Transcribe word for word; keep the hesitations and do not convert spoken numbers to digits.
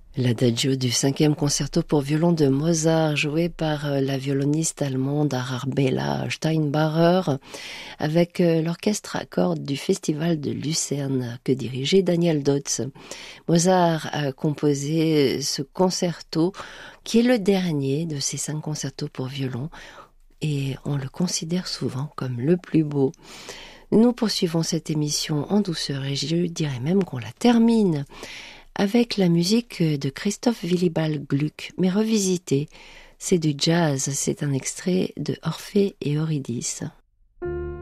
L'adagio du cinquième concerto pour violon de Mozart, joué par la violoniste allemande Arabella Steinbacher, avec l'orchestre à cordes du Festival de Lucerne, que dirigeait Daniel Dodds. Mozart a composé ce concerto, qui est le dernier de ces cinq concertos pour violon, et on le considère souvent comme le plus beau. Nous poursuivons cette émission en douceur, et je dirais même qu'on la termine avec la musique de Christoph Willibald Gluck, mais revisitée. C'est du jazz, c'est un extrait de Orphée et Eurydice.